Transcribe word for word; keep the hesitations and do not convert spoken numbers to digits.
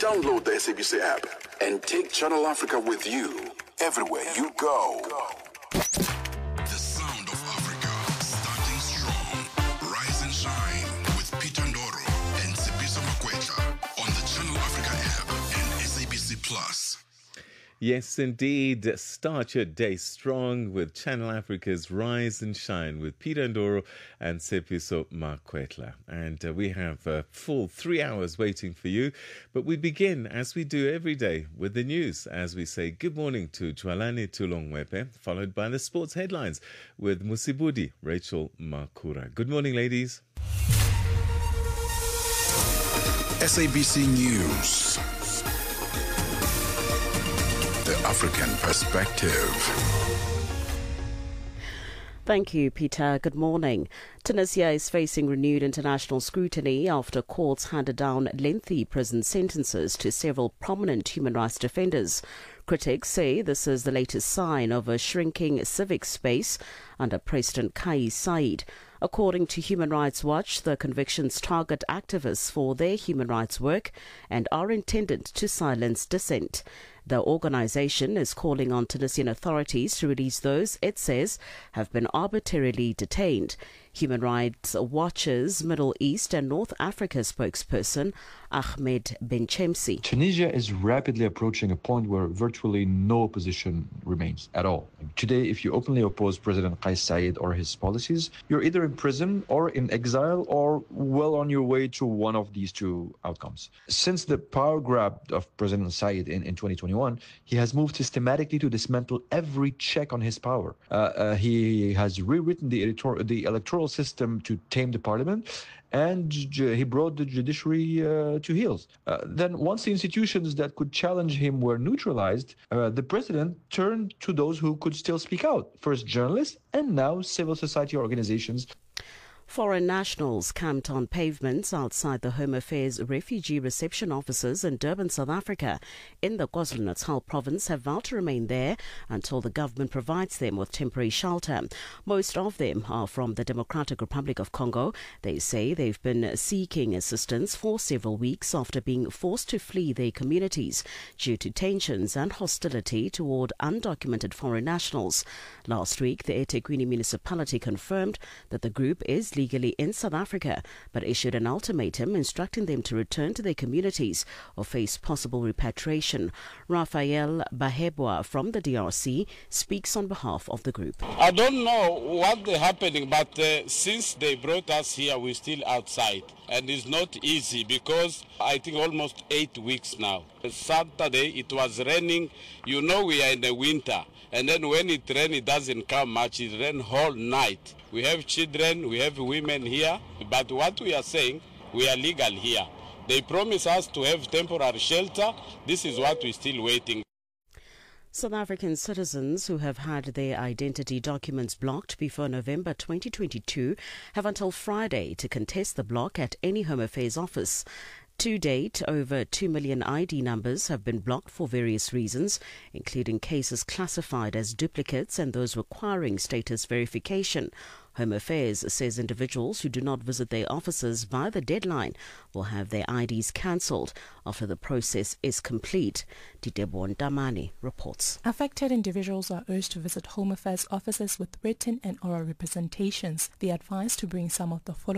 Download the S A B C app and take Channel Africa with you everywhere you go. The sound of Africa, starting strong. Rise and shine with Peter Ndoro and Sipiso Makwetla on the Channel Africa app and S A B C Plus. Yes, indeed. Start your day strong with Channel Africa's Rise and Shine with Peter Ndoro and Sepiso Makwetla. And uh, we have a full three hours waiting for you. But we begin, as we do every day, with the news, as we say good morning to Jwalani Tulongwepe, followed by the sports headlines with Musibudi Rachel Makura. Good morning, ladies. S A B C News. The African Perspective. Thank you, Peter. Good morning. Tunisia is facing renewed international scrutiny after courts handed down lengthy prison sentences to several prominent human rights defenders. Critics say this is the latest sign of a shrinking civic space under President Kais Saied. According to Human Rights Watch, the convictions target activists for their human rights work and are intended to silence dissent. The organization is calling on Tunisian authorities to release those it says have been arbitrarily detained. Human Rights Watch's Middle East and North Africa spokesperson Ahmed Benchemsi. Tunisia is rapidly approaching a point where virtually no opposition remains at all. Today, if you openly oppose President Kais Saied or his policies, you're either in prison or in exile or well on your way to one of these two outcomes. Since the power grab of President Saied in, in twenty twenty-one, he has moved systematically to dismantle every check on his power. Uh, uh, he has rewritten the, editor- the electoral system to tame the parliament, and ju- he brought the judiciary uh, to heels. Uh, then once the institutions that could challenge him were neutralized, uh, the president turned to those who could still speak out. First journalists and now civil society organizations. Foreign nationals camped on pavements outside the Home Affairs refugee reception offices in Durban, South Africa, in the KwaZulu-Natal province have vowed to remain there until the government provides them with temporary shelter. Most of them are from the Democratic Republic of Congo. They say they've been seeking assistance for several weeks after being forced to flee their communities due to tensions and hostility toward undocumented foreign nationals. Last week, the eThekwini municipality confirmed that the group is legally in South Africa, but issued an ultimatum instructing them to return to their communities or face possible repatriation. Raphael Bahebwa from the D R C speaks on behalf of the group. I don't know what is happening, but uh, since they brought us here, we're still outside. And it's not easy because I think almost eight weeks now. Saturday it was raining. You know we are in the winter. And then when it rains, it doesn't come much. It rains whole night. We have children, we have women here. But what we are saying, we are legal here. They promise us to have temporary shelter. This is what we're still waiting. South African citizens who have had their identity documents blocked before November twenty twenty-two have until Friday to contest the block at any Home Affairs office. To date, over two million I D numbers have been blocked for various reasons, including cases classified as duplicates and those requiring status verification. Home Affairs says individuals who do not visit their offices by the deadline will have their I Ds cancelled after the process is complete. Ditebo Ndamani reports. Affected individuals are urged to visit Home Affairs offices with written and oral representations. They are advised to bring some of the following